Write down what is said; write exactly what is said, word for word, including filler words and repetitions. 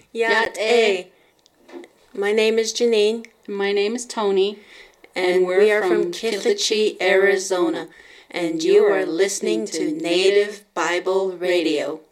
Yat A. My name is Janine. My name is Tony. And, and we are from Kittleachee, Arizona. And you are listening to Native Bible Radio.